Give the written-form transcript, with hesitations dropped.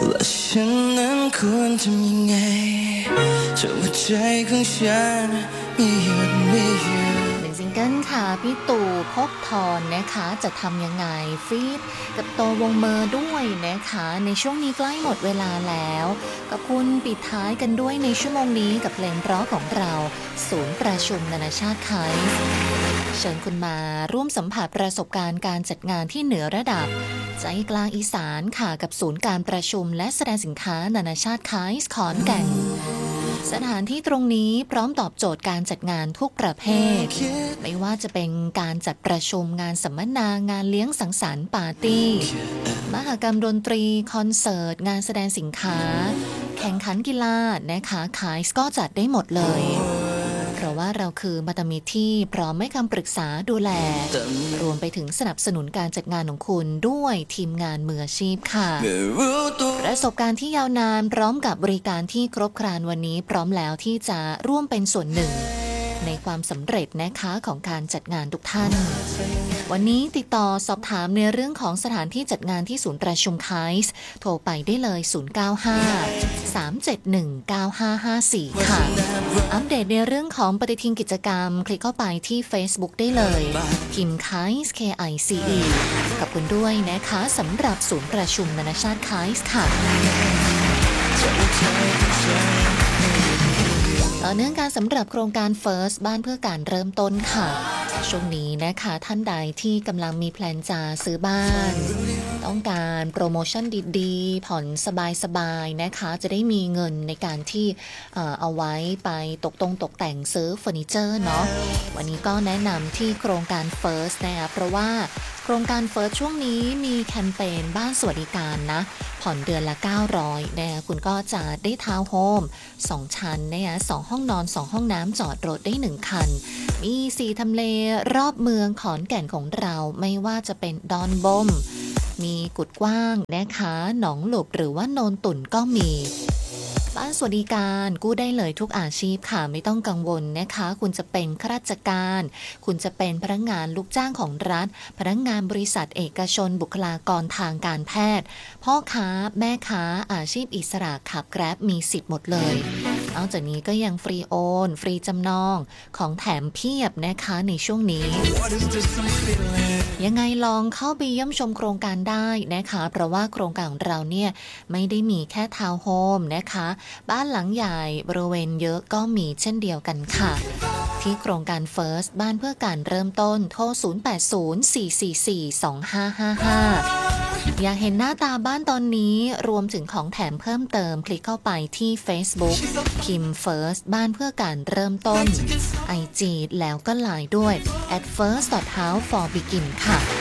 และฉันนั้นควรทำยังไงถ้าหัวใจของฉันไม่หยุดเป็นซิงเกิลค่ะพี่ตู่ภพธรนะคะจะทำยังไงฟีดกับโตวงเมอร์ด้วยนะคะในช่วงนี้ใกล้หมดเวลาแล้วกับคุณปิดท้ายกันด้วยในชั่วโมงนี้กับเพลงเพราะของเราศูนย์ประชุมนานาชาติไคส์เชิญคุณมาร่วมสัมผัสประสบการณ์การจัดงานที่เหนือระดับใจกลางอีสานค่ะกับศูนย์การประชุมและแสดงสินค้านานาชาติไคส์ขอนแก่นสถานที่ตรงนี้พร้อมตอบโจทย์การจัดงานทุกประเภทไม่ว่าจะเป็นการจัดประชุมงานสัมมนางานเลี้ยงสังสรรค์ปาร์ตี้มหกรรมดนตรีคอนเสิร์ตงานแสดงสินค้าแข่งขันกีฬานะคะขายก็จัดได้หมดเลยเพราะว่าเราคือมัตตมิตรที่พร้อมให้คำปรึกษาดูแลรวมไปถึงสนับสนุนการจัดงานของคุณด้วยทีมงานมืออาชีพค่ะประสบการณ์ที่ยาวนานพร้อมกับบริการที่ครบครันวันนี้พร้อมแล้วที่จะร่วมเป็นส่วนหนึ่งในความสำเร็จนะคะของการจัดงานทุกท่านวันนี้ติดต่อสอบถามในเรื่องของสถานที่จัดงานที่ศูนย์ประชุมไคส์โทรไปได้เลย095-371-9554ค่ะอัปเดตในเรื่องของปฏิทินกิจกรรมคลิกเข้าไปที่ Facebook ได้เลยพิมพ์ไคส์ KICE กับคุณด้วยนะคะสำหรับศูนย์ประชุมนานาชาติไคส์ค่ะต่อเนื่องการสำหรับโครงการ First บ้านเพื่อการเริ่มต้นค่ะช่วงนี้นะคะท่านใดที่กำลังมีแพลนจะซื้อบ้านต้องการโปรโมชั่นดีๆผ่อนสบายๆนะคะจะได้มีเงินในการที่เอาไว้ไปตกแต่งซื้อเฟอร์นิเจอร์เนาะวันนี้ก็แนะนำที่โครงการ First นะคะเพราะว่าโครงการ First ช่วงนี้มีแคมเปญบ้านสวัสดิการนะผ่อนเดือนละ900นะคะคุณก็จะได้ทาวน์โฮม2ชั้นนะคะ2ห้องนอน2ห้องน้ำจอดรถได้1คันมี4ทำเลรอบเมืองขอนแก่นของเราไม่ว่าจะเป็นดอนบมมีกุดกว้างนะคะหนองหลบหรือว่าโนนตุ่นก็มีบ้านสวัสดิการกู้ได้เลยทุกอาชีพค่ะไม่ต้องกังวลนะคะคุณจะเป็นข้าราชการคุณจะเป็นพนักงานลูกจ้างของรัฐพนักงานบริษัทเอกชนบุคลากรทางการแพทย์พ่อค้าแม่ค้าอาชีพอิสระขับแกร็บมีสิทธิ์หมดเลยนอกจากนี้ก็ยังฟรีโอนฟรีจำนองของแถมเพียบนะคะในช่วงนี้ยังไงลองเข้าไปเยี่ยมชมโครงการได้นะคะเพราะว่าโครงการของเราเนี่ยไม่ได้มีแค่ทาวน์โฮมนะคะบ้านหลังใหญ่บริเวณเยอะก็มีเช่นเดียวกันค่ะที่โครงการ First บ้านเพื่อการเริ่มต้นโทร0804442555อยากเห็นหน้าตาบ้านตอนนี้รวมถึงของแถมเพิ่มเติมคลิกเข้าไปที่ Facebook พิมพ์ First บ้านเพื่อการเริ่มต้น IG แล้วก็ LINE ด้วย @first.house4begin ค่ะ